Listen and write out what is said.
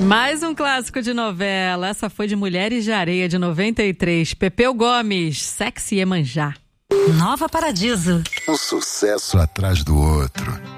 Mais um clássico de novela. Essa foi de Mulheres de Areia, de 93. Pepeu Gomes, Sexy Iemanjá. Nova Paradiso. Um sucesso atrás do outro.